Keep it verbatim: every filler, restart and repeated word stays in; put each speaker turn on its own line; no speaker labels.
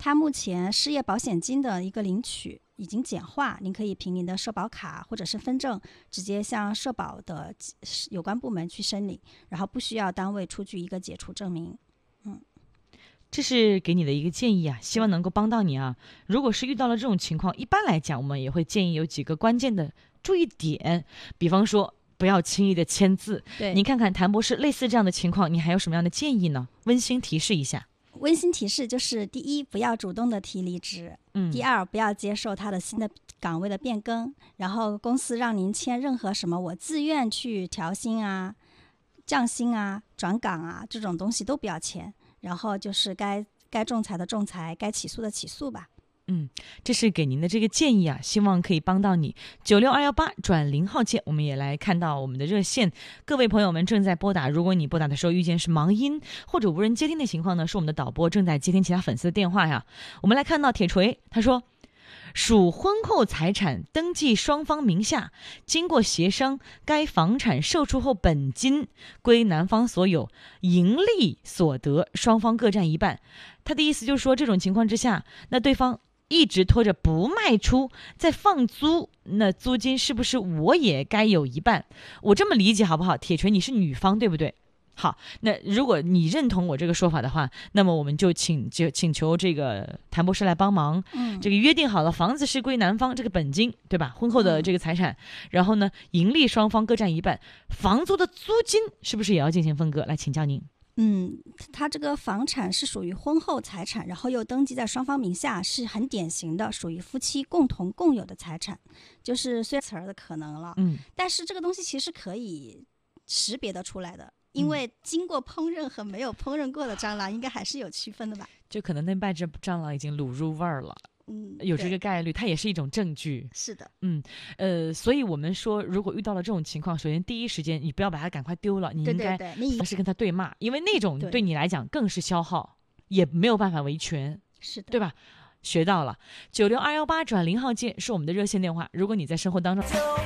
它目前失业保险金的一个领取已经简化，您可以凭您的社保卡或者身份证直接向社保的有关部门去申领，然后不需要单位出具一个解除证明。嗯，
这是给你的一个建议啊，希望能够帮到你啊。如果是遇到了这种情况，一般来讲我们也会建议有几个关键的注意点，比方说不要轻易的签字。
对，
您看看谭博士类似这样的情况，你还有什么样的建议呢？温馨提示一下。
温馨提示就是：第一，不要主动的提离职；
嗯，
第二，不要接受他的新的岗位的变更。然后公司让您签任何什么我自愿去调薪啊、降薪啊、转岗啊这种东西都不要签。然后就是该该仲裁的仲裁，该起诉的起诉吧。
嗯，这是给您的这个建议啊，希望可以帮到你。九六二幺八转零号键，我们也来看到我们的热线，各位朋友们正在拨打。如果你拨打的时候遇见是忙音或者无人接听的情况呢，是我们的导播正在接听其他粉丝的电话呀。我们来看到铁锤，他说，属婚后财产登记双方名下，经过协商，该房产售出后本金归男方所有，盈利所得双方各占一半。他的意思就是说，这种情况之下，那对方一直拖着不卖出，再放租，那租金是不是我也该有一半？我这么理解好不好？铁锤，你是女方对不对？好，那如果你认同我这个说法的话，那么我们就请就请求这个谭博士来帮忙。
嗯，
这个约定好了，房子是归男方这个本金，对吧？婚后的这个财产，嗯、然后呢，盈利双方各占一半，房租的租金是不是也要进行分割？来请教您。
嗯，他这个房产是属于婚后财产，然后又登记在双方名下，是很典型的属于夫妻共同共有的财产，就是虽然词儿的可能了，
嗯，
但是这个东西其实可以识别得出来的，因为经过烹饪和没有烹饪过的蟑螂应该还是有区分的吧？
就可能那半只蟑螂已经卤入味儿了。
嗯，
有这个概率，它也是一种证据。
是的，
嗯，呃，所以我们说，如果遇到了这种情况，首先第一时间你不要把它赶快丢了，你应该还是跟他对骂，因为那种对你来讲更是消耗，也没有办法维权，
是的，
对吧？学到了，九六二幺八转零号键是我们的热线电话，如果你在生活当中。